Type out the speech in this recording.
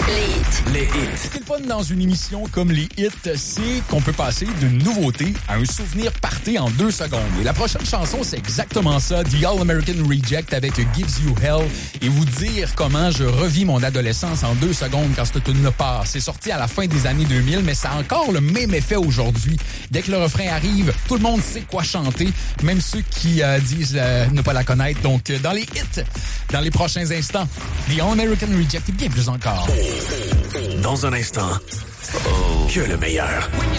Les hits. Ce qui est le fun dans une émission comme les hits, c'est qu'on peut passer d'une nouveauté à un souvenir party en 2 secondes. Et la prochaine chanson, c'est exactement ça. The All-American Reject avec Gives You Hell. Et vous dire comment je revis mon adolescence en 2 secondes quand cette tune-là part. C'est sorti à la fin des années 2000, mais ça a encore le même effet aujourd'hui. Dès que le refrain arrive, tout le monde sait quoi chanter, même ceux qui disent ne pas la connaître. Donc, dans les hits, dans les prochains instants, The All-American Reject et bien plus encore. Dans un instant, que le meilleur.